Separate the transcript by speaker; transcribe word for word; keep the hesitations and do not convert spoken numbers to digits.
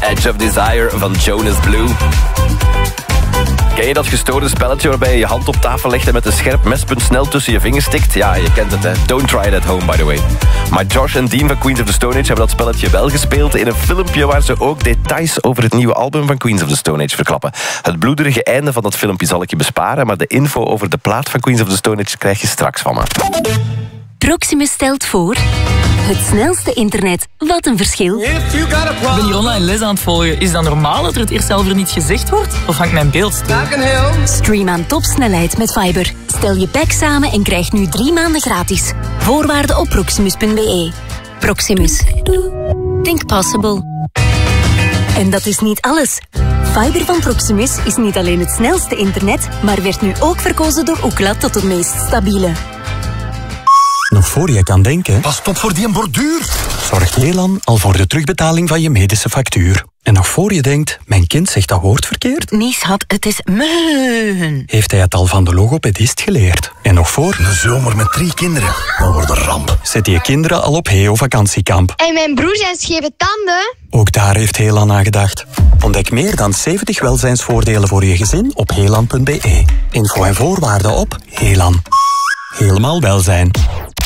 Speaker 1: Edge of Desire van Jonas Blue. Ken je dat gestoorde spelletje waarbij je je hand op tafel legt en met een scherp mespunt snel tussen je vingers stikt? Ja, je kent het, hè. Don't try it at home, by the way. Maar Josh en Dean van Queens of the Stone Age hebben dat spelletje wel gespeeld in een filmpje waar ze ook details over het nieuwe album van Queens of the Stone Age verklappen. Het bloederige einde van dat filmpje zal ik je besparen, maar de info over de plaat van Queens of the Stone Age krijg je straks van me.
Speaker 2: Proximus stelt voor... Het snelste internet. Wat een verschil.
Speaker 3: Ik ben hier online les aan het volgen. Is dat normaal dat er het eerst zelf er niet gezegd wordt? Of hangt mijn beeld stil?
Speaker 2: Stream aan topsnelheid met Fiber. Stel je pack samen en krijg nu drie maanden gratis. Voorwaarden op proximus punt be. Proximus. Think possible. En dat is niet alles. Fiber van Proximus is niet alleen het snelste internet, maar werd nu ook verkozen door Ookla tot het meest stabiele.
Speaker 4: Nog voor je kan denken...
Speaker 5: Pas op voor die borduur.
Speaker 4: Zorgt Helan al voor de terugbetaling van je medische factuur. En nog voor je denkt, mijn kind zegt dat woord verkeerd...
Speaker 6: Nee, schat, het is meun.
Speaker 4: Heeft hij het al van de logopedist geleerd. En nog voor...
Speaker 5: Een zomer met drie kinderen. Dat wordt een ramp.
Speaker 4: Zet je kinderen al op Heo vakantiekamp.
Speaker 7: En mijn broer zijn scheve tanden.
Speaker 4: Ook daar heeft Helan aan gedacht. Ontdek meer dan zeventig welzijnsvoordelen voor je gezin op helan punt be. Info en voorwaarden op Helan. Helemaal welzijn.